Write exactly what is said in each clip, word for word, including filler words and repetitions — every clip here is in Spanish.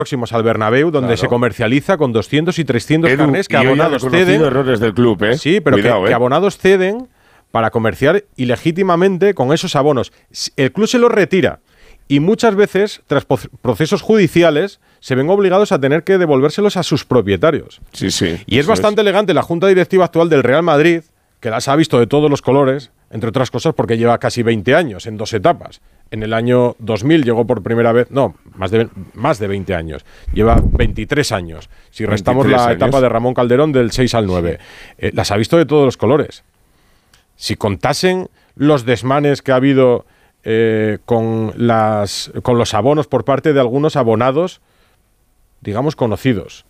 próximos al Bernabéu, donde claro. se comercializa con doscientos y trescientos Edu, carnés que y hoy abonados ha reconocido ceden. errores del club, ¿eh? Sí, pero Cuidado, que, ¿eh? que abonados ceden para comerciar ilegítimamente con esos abonos. El club se los retira y muchas veces, tras procesos judiciales, se ven obligados a tener que devolvérselos a sus propietarios. Sí, sí. Y es bastante es. elegante la junta directiva actual del Real Madrid, que las ha visto de todos los colores, entre otras cosas porque lleva casi veinte años en dos etapas. En el año dos mil llegó por primera vez, no, más de, más de veinte años. Lleva veintitrés años. Si restamos la años. etapa de Ramón Calderón del seis al nueve. Eh, las ha visto de todos los colores. Si contasen los desmanes que ha habido eh, con, las, con los abonos por parte de algunos abonados, digamos, conocidos.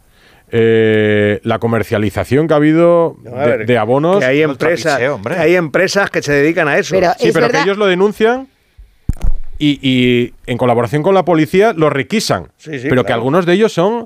Eh, la comercialización que ha habido de, de abonos. Que hay empresas, que hay empresas que se dedican a eso. Pero sí, pero verdad. que ellos lo denuncian y, y en colaboración con la policía lo requisan. Sí, sí, pero claro. que algunos de ellos son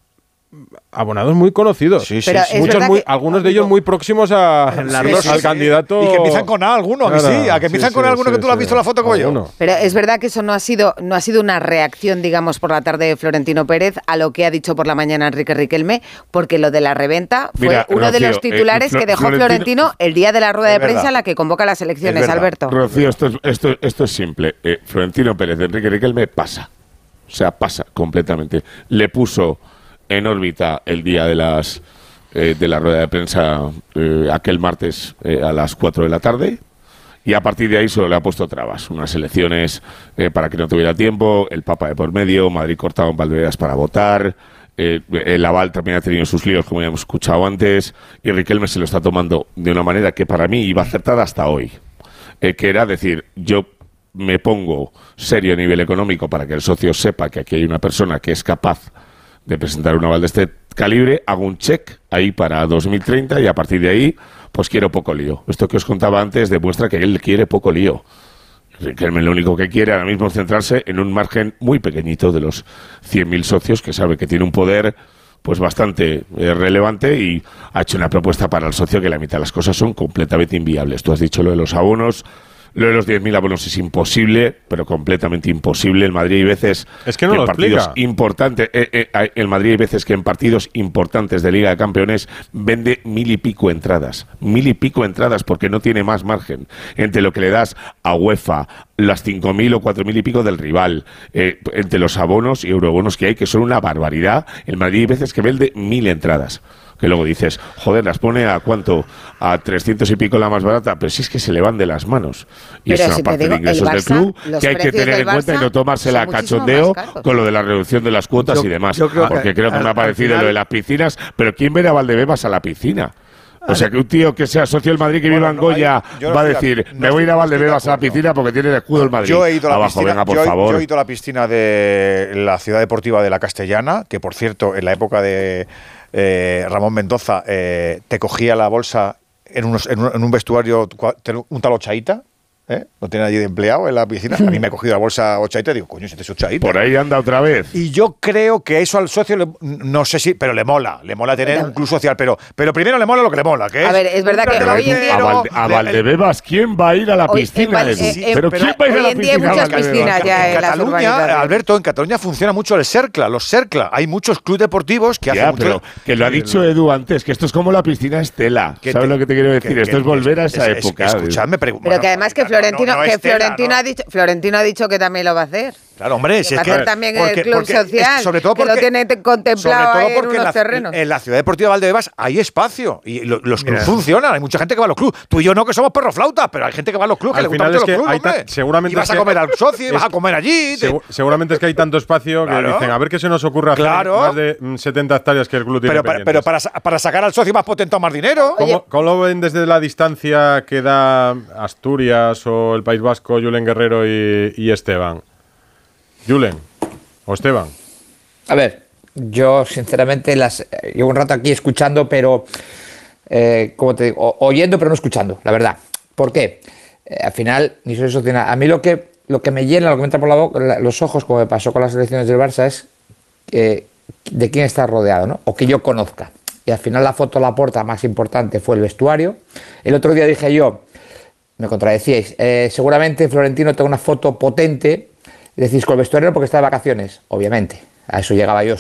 abonados muy conocidos. Sí, sí, sí. Muchos muy, que, algunos de ellos muy próximos a, la sí, sí, al sí, candidato. Y que empiezan con A alguno, claro, a que sí, a que empiezan sí, con A alguno sí, que tú sí, lo has visto sí. la foto como yo. Pero es verdad que eso no ha sido no ha sido una reacción, digamos, por la tarde de Florentino Pérez a lo que ha dicho por la mañana Enrique Riquelme, porque lo de la reventa fue Mira, uno Rocío, de los titulares eh, que dejó Florentino, Florentino el día de la rueda de prensa en la que convoca las elecciones, Alberto. Rocío, esto es, esto, esto es simple. Eh, Florentino Pérez, Enrique Riquelme pasa. O sea, pasa completamente. Le puso en órbita el día de las eh, de la rueda de prensa eh, aquel martes eh, a las cuatro de la tarde y a partir de ahí solo le ha puesto trabas, unas elecciones eh, para que no tuviera tiempo, el Papa de por medio, Madrid cortado en Valdeveras para votar, eh, el aval también ha tenido sus líos como ya hemos escuchado antes y Riquelme se lo está tomando de una manera que para mí iba acertada hasta hoy, eh, que era decir, yo me pongo serio a nivel económico para que el socio sepa que aquí hay una persona que es capaz de presentar un aval de este calibre, hago un check ahí para dos mil treinta y a partir de ahí, pues quiero poco lío. Esto que os contaba antes demuestra que él quiere poco lío. Que él lo único que quiere ahora mismo es centrarse en un margen muy pequeñito de los cien mil socios, que sabe que tiene un poder pues bastante eh, relevante y ha hecho una propuesta para el socio que la mitad de las cosas son completamente inviables. Tú has dicho lo de los abonos. Lo de los diez mil abonos es imposible, pero completamente imposible. El Madrid hay veces es que, no que lo en partidos explica. importantes, eh, eh, el Madrid hay veces que en partidos importantes de Liga de Campeones vende mil y pico entradas, mil y pico entradas porque no tiene más margen entre lo que le das a UEFA, las cinco mil o cuatro mil y pico del rival, eh, entre los abonos y eurobonos que hay, que son una barbaridad. El Madrid hay veces que vende mil entradas. Que luego dices, joder, las pone a cuánto, a trescientos y pico la más barata, pero si es que se le van de las manos. Y pero es una si parte digo, de ingresos Barça, del club que hay que tener en cuenta y no tomársela a cachondeo con lo de la reducción de las cuotas yo, y demás. Creo porque que, creo que me ha parecido final, lo de las piscinas, pero ¿quién ve a Valdebebas a la piscina? O sea, que un tío que sea socio del Madrid que bueno, viva en Goya no, hay, va a decir, no me voy a ir a Valdebebas a la piscina porque tiene el escudo del Madrid. Yo he ido a la Abajo, piscina, venga, por yo, favor. Yo he ido a la piscina de la Ciudad Deportiva de la Castellana, que por cierto, en la época de eh, Ramón Mendoza, eh, te cogía la bolsa en, unos, en, un, en un vestuario, un tal Ochaíta. ¿Eh? No tiene nadie de empleado en la piscina. A mí me ha cogido la bolsa Ochaíta y digo, coño, este es Ochaíta. Por ahí anda otra vez. Y yo creo que eso al socio, le, no sé si, pero le mola. Le mola tener pero, un club social. Pero, pero primero le mola lo que le mola. Que a es, ver, es verdad que hoy en día. A, Valde, a Valdebebas, ¿quién va a ir a la piscina? Hoy, eh, eh, pero, pero ¿quién va a ir a la piscina? Hoy en día hay muchas piscinas ya en, en Cataluña, Alberto, en Cataluña funciona mucho el Cercla, los Cercla. Hay muchos clubes deportivos que ya, hacen pero mucho. Que lo ha dicho Edu antes, que esto es como la piscina Estela. ¿Sabes lo que te quiero decir? Esto es volver a esa época. Escuchadme, pero que además que Florentino. Florentino, ha dicho, Florentino ha dicho que también lo va a hacer. Claro, hombre, si va es a hacer que, también porque, el club porque, social, es, sobre todo porque, que lo tiene contemplado ahí en unos en la, terrenos. En la Ciudad Deportiva de Valdebebas hay espacio y lo, los clubes funcionan. Hay mucha gente que va a los clubes. Tú y yo no, que somos perroflautas, pero hay gente que va a los clubes, que le gustan los clubes, hombre. Seguramente y vas a comer al socio, y vas a comer allí. Segu seguramente es que hay tanto espacio que claro. dicen, a ver qué se nos ocurre hacer claro. más de setenta hectáreas que el club tiene Pero, para, pero para, para sacar al socio más potente o más dinero. ¿Cómo, ¿Cómo lo ven desde la distancia que da Asturias o el País Vasco, Julen Guerrero y, y Esteban? Julen o Esteban. A ver, yo sinceramente las llevo un rato aquí escuchando, pero eh, como te digo, oyendo pero no escuchando, la verdad. ¿Por qué? Eh, al final ni soy socio. A mí lo que lo que me llena, lo que me entra por la boca, la, los ojos, como me pasó con las elecciones del Barça, es eh, de quién está rodeado, ¿no? O que yo conozca. Y al final la foto la porta más importante fue el vestuario. El otro día dije yo, me contradecíais, eh, seguramente Florentino tenga una foto potente. Decís con el vestuario porque está de vacaciones, obviamente. A eso llegaba yo.